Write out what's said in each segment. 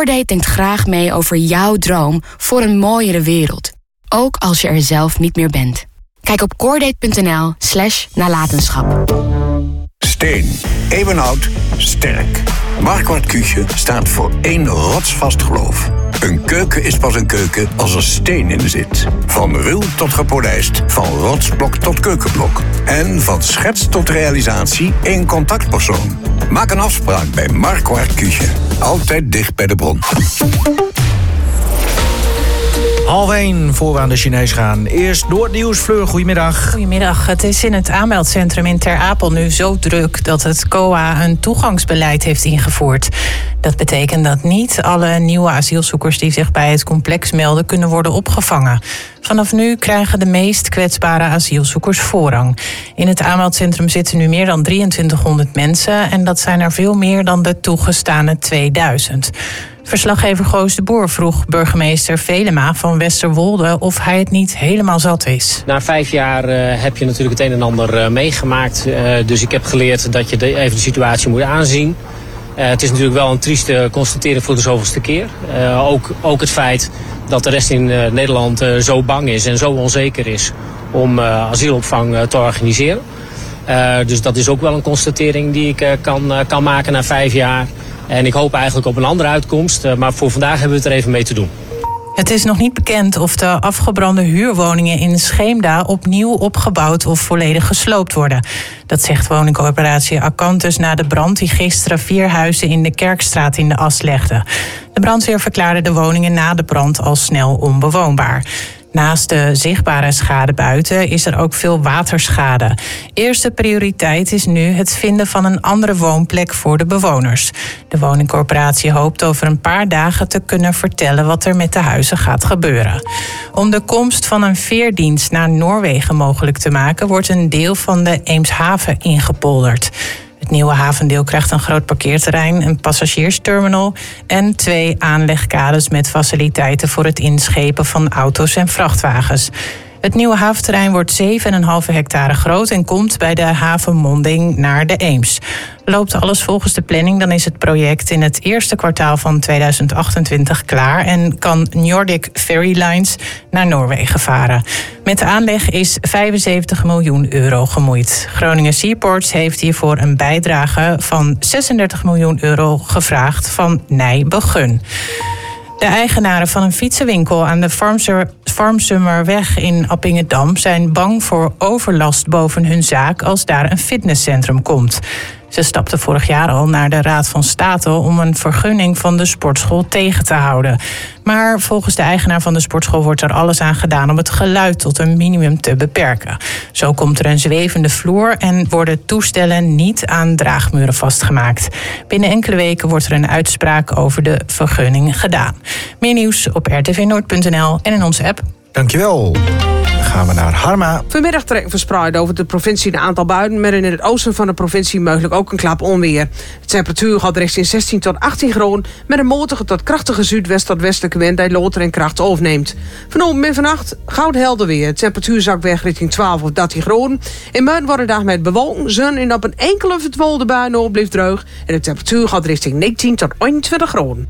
Coordate denkt graag mee over jouw droom voor een mooiere wereld. Ook als je er zelf niet meer bent. Kijk op coordate.nl/nalatenschap. Steen, eeuwenoud, sterk. Marquardt Küche staat voor één rotsvast geloof. Een keuken is pas een keuken als er steen in zit. Van ruw tot gepolijst, van rotsblok tot keukenblok. En van schets tot realisatie één contactpersoon. Maak een afspraak bij Marquardt Küche. Altijd dicht bij de bron. 12:30 voor we aan de Chinees gaan. Eerst door het nieuws. Fleur, goedemiddag. Goedemiddag. Het is in het aanmeldcentrum in Ter Apel nu zo druk dat het COA een toegangsbeleid heeft ingevoerd. Dat betekent dat niet alle nieuwe asielzoekers die zich bij het complex melden kunnen worden opgevangen. Vanaf nu krijgen de meest kwetsbare asielzoekers voorrang. In het aanmeldcentrum zitten nu meer dan 2300 mensen en dat zijn er veel meer dan de toegestane 2000. Verslaggever Goos de Boer vroeg burgemeester Velema van Westerwolde of hij het niet helemaal zat is. Na 5 jaar heb je natuurlijk het een en ander meegemaakt. Dus ik heb geleerd dat je even de situatie moet aanzien. Het is natuurlijk wel een trieste constatering voor de zoveelste keer. Ook het feit dat de rest in Nederland zo bang is en zo onzeker is om asielopvang te organiseren. Dus dat is ook wel een constatering die ik kan maken na 5 jaar. En ik hoop eigenlijk op een andere uitkomst. Maar voor vandaag hebben we het er even mee te doen. Het is nog niet bekend of de afgebrande huurwoningen in Scheemda opnieuw opgebouwd of volledig gesloopt worden. Dat zegt woningcorporatie Acantus na de brand die gisteren 4 huizen in de Kerkstraat in de as legde. De brandweer verklaarde de woningen na de brand al snel onbewoonbaar. Naast de zichtbare schade buiten is er ook veel waterschade. Eerste prioriteit is nu het vinden van een andere woonplek voor de bewoners. De woningcorporatie hoopt over een paar dagen te kunnen vertellen wat er met de huizen gaat gebeuren. Om de komst van een veerdienst naar Noorwegen mogelijk te maken, wordt een deel van de Eemshaven ingepolderd. Het nieuwe havendeel krijgt een groot parkeerterrein, een passagiersterminal en 2 aanlegkades met faciliteiten voor het inschepen van auto's en vrachtwagens. Het nieuwe haventerrein wordt 7,5 hectare groot en komt bij de havenmonding naar de Eems. Loopt alles volgens de planning, dan is het project in het eerste kwartaal van 2028 klaar en kan Nordic Ferry Lines naar Noorwegen varen. Met de aanleg is €75 miljoen gemoeid. Groningen Seaports heeft hiervoor een bijdrage van €36 miljoen gevraagd van Nijbegun. De eigenaren van een fietsenwinkel aan de Farmsummerweg in Appingedam zijn bang voor overlast boven hun zaak als daar een fitnesscentrum komt. Ze stapten vorig jaar al naar de Raad van State om een vergunning van de sportschool tegen te houden. Maar volgens de eigenaar van de sportschool wordt er alles aan gedaan om het geluid tot een minimum te beperken. Zo komt er een zwevende vloer en worden toestellen niet aan draagmuren vastgemaakt. Binnen enkele weken wordt er een uitspraak over de vergunning gedaan. Meer nieuws op rtvnoord.nl en in onze app. Dankjewel. Dan gaan we naar Harma. Vanmiddag trekken verspreid over de provincie een aantal buien, maar in het oosten van de provincie mogelijk ook een klap onweer. De temperatuur gaat richting 16 tot 18 graden met een matige tot krachtige zuidwest tot westelijke wind die later in kracht overneemt. Vanavond en vannacht goud helder weer. De temperatuur zakt weg richting 12 of 13 graden. In Muiden wordt de dag met bewolking, zon en op een enkele verdwolde bui nog blijft droog. En de temperatuur gaat richting 19 tot 21 graden.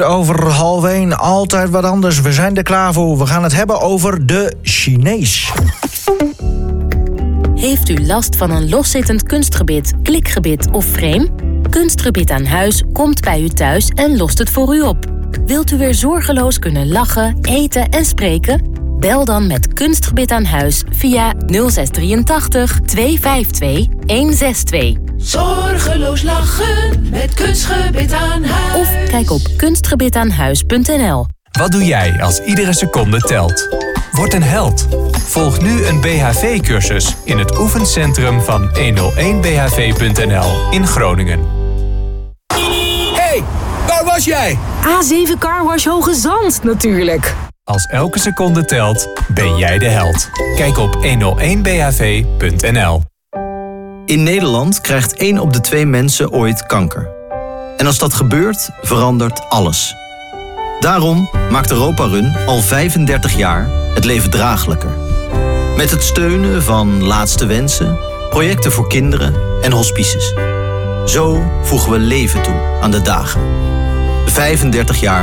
1:04, altijd wat anders. We zijn er klaar voor. We gaan het hebben over de Chinees. Heeft u last van een loszittend kunstgebit, klikgebit of frame? Kunstgebit aan Huis komt bij u thuis en lost het voor u op. Wilt u weer zorgeloos kunnen lachen, eten en spreken? Bel dan met Kunstgebit aan Huis via 0683 252 162. Zorgeloos lachen met Kunstgebit aan Huis. Of kijk op kunstgebitaanhuis.nl. Wat doe jij als iedere seconde telt? Word een held. Volg nu een BHV-cursus in het oefencentrum van 101bhv.nl in Groningen. Hey, waar was jij? A7 Carwash Hoge Zand natuurlijk. Als elke seconde telt, ben jij de held. Kijk op 101bhv.nl. In Nederland krijgt 1 op de 2 mensen ooit kanker. En als dat gebeurt, verandert alles. Daarom maakt Europa Run al 35 jaar het leven draaglijker. Met het steunen van Laatste Wensen, projecten voor kinderen en hospices. Zo voegen we leven toe aan de dagen. 35 jaar